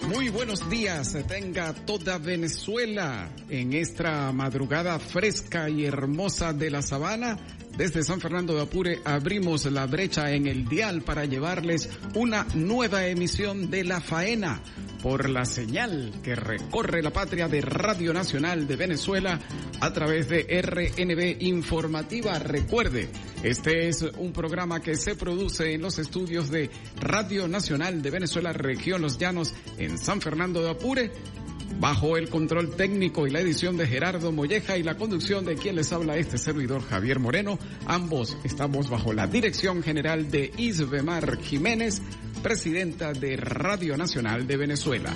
Muy buenos días, tenga toda Venezuela en esta madrugada fresca y hermosa de la sabana. Desde San Fernando de Apure abrimos la brecha en el dial para llevarles una nueva emisión de La Faena por la señal que recorre la patria de Radio Nacional de Venezuela a través de RNB Informativa. Recuerde, este es un programa que se produce en los estudios de Radio Nacional de Venezuela, región Los Llanos, en San Fernando de Apure, bajo el control técnico y la edición de Gerardo Molleja y la conducción de quien les habla este servidor Javier Moreno. Ambos estamos bajo la dirección general de Isbemar Jiménez, presidenta de Radio Nacional de Venezuela.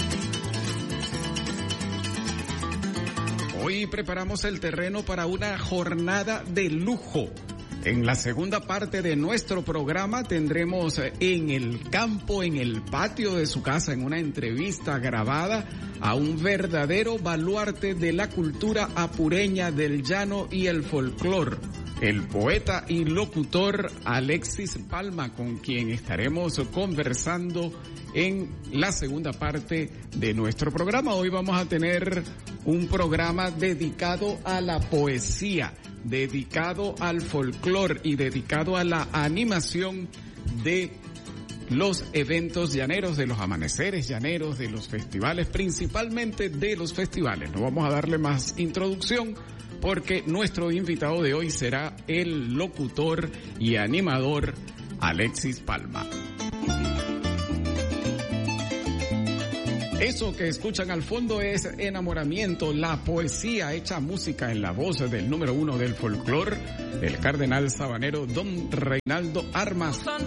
Hoy preparamos el terreno para una jornada de lujo. En la segunda parte de nuestro programa tendremos en el campo, en el patio de su casa, en una entrevista grabada, a un verdadero baluarte de la cultura apureña del llano y el folclor, el poeta y locutor Alexis Palma, con quien estaremos conversando en la segunda parte de nuestro programa. Hoy vamos a tener un programa dedicado a la poesía, dedicado al folclor y dedicado a la animación de los eventos llaneros, de los amaneceres llaneros, de los festivales, principalmente de los festivales. No vamos a darle más introducción porque nuestro invitado de hoy será el locutor y animador Alexis Palma. Eso que escuchan al fondo es Enamoramiento, la poesía hecha música en la voz del número uno del folclor, el cardenal sabanero Don Reinaldo Armas.